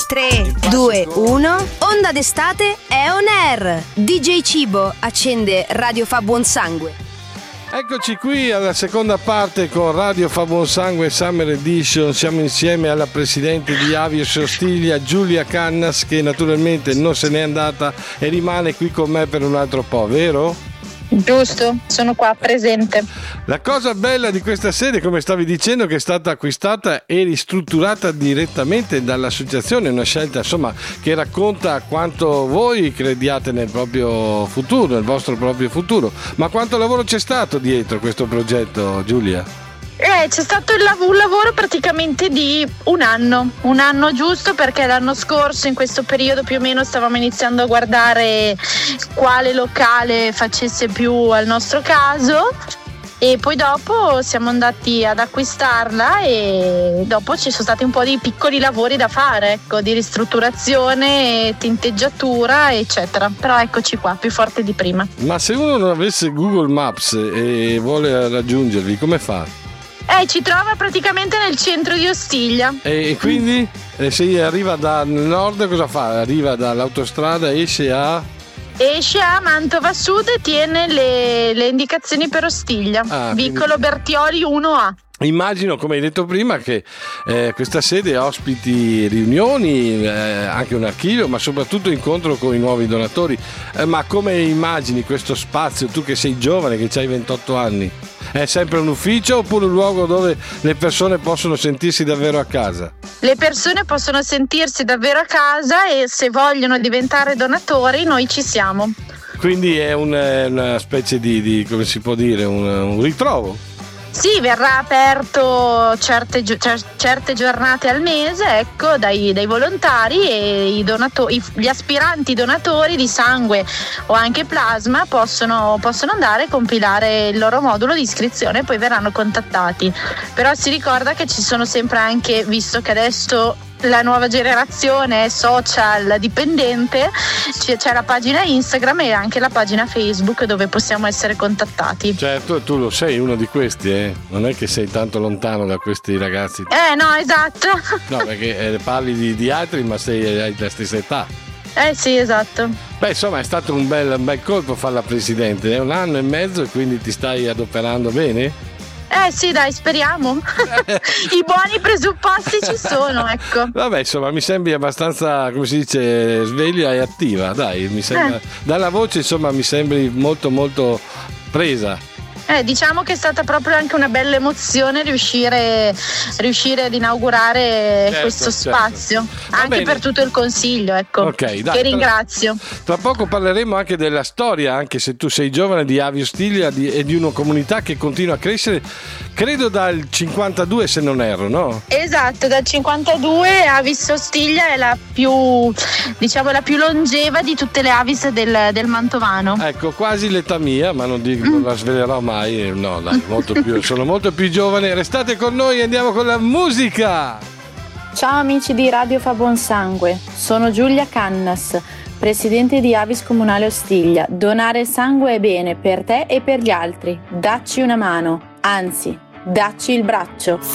3, 2, 1. Onda d'estate è on air. DJ Cibo accende Radio Fa Buon Sangue. Eccoci qui alla seconda parte con Radio Fa Buon Sangue Summer Edition. Siamo insieme alla presidente di Avios Ostiglia, Giulia Cannas, che naturalmente non se n'è andata e rimane qui con me per un altro po', vero? Giusto, sono qua presente. La cosa bella di questa sede, come stavi dicendo, che è stata acquistata e ristrutturata direttamente dall'associazione, una scelta insomma che racconta quanto voi crediate nel proprio futuro, nel vostro proprio futuro. Ma quanto lavoro c'è stato dietro questo progetto, Giulia? C'è stato un lavoro praticamente di un anno giusto, perché l'anno scorso in questo periodo più o meno stavamo iniziando a guardare quale locale facesse più al nostro caso, e poi dopo siamo andati ad acquistarla e dopo ci sono stati un po' di piccoli lavori da fare, ecco, di ristrutturazione, tinteggiatura eccetera, però eccoci qua, più forte di prima. Ma se uno non avesse Google Maps e vuole raggiungervi, come fa? Ci trova praticamente nel centro di Ostiglia. E quindi se arriva dal nord cosa fa? Arriva dall'autostrada, esce a Mantova Sud e tiene le indicazioni per Ostiglia. Vicolo Bertioli 1A. Immagino, come hai detto prima, che questa sede ospiti riunioni, anche un archivio, ma soprattutto incontro con i nuovi donatori. Ma come immagini questo spazio, tu che sei giovane, che hai 28 anni? È sempre un ufficio oppure un luogo dove le persone possono sentirsi davvero a casa? Le persone possono sentirsi davvero a casa e se vogliono diventare donatori noi ci siamo. Quindi è una specie di come si può dire, un ritrovo? Sì, verrà aperto certe giornate al mese, ecco, dai volontari, e gli aspiranti donatori di sangue o anche plasma possono andare a compilare il loro modulo di iscrizione e poi verranno contattati. Però si ricorda che ci sono sempre anche, visto che adesso la nuova generazione è social dipendente, c'è la pagina Instagram e anche la pagina Facebook dove possiamo essere contattati. Certo, tu lo sei uno di questi, non è che sei tanto lontano da questi ragazzi. No, esatto. No, perché parli di altri, ma hai la stessa età. Sì, esatto. Beh, insomma, è stato un bel colpo fare la presidente, è un anno e mezzo e quindi ti stai adoperando bene? Sì, dai, speriamo. I buoni presupposti ci sono, ecco. Vabbè, insomma, mi sembri abbastanza, come si dice, sveglia e attiva, dai, mi sembra. Dalla voce, insomma, mi sembri molto molto presa. Diciamo che è stata proprio anche una bella emozione riuscire ad inaugurare questo spazio, anche bene. Per tutto il consiglio, ecco, okay, dai, che ringrazio. Tra poco parleremo anche della storia, anche se tu sei giovane, di Avios Ostiglia e di una comunità che continua a crescere, credo dal 52 se non erro, no? Esatto, dal 52 Avios Ostiglia è la più longeva di tutte le Avis del Mantovano. Ecco, quasi l'età mia, ma non la svelerò mai. No, dai, sono molto più giovane. Restate con noi e andiamo con la musica. Ciao amici di Radio Fa Buon Sangue, sono Giulia Cannas, presidente di Avis Comunale Ostiglia. Donare sangue è bene per te e per gli altri. Dacci una mano, anzi, dacci il braccio.